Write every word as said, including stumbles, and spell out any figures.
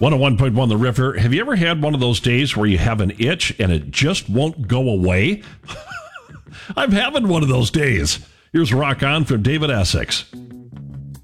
one oh one point one The River. Have you ever had one of those days where you have an itch and it just won't go away? I'm having one of those days. Here's Rock On from David Essex.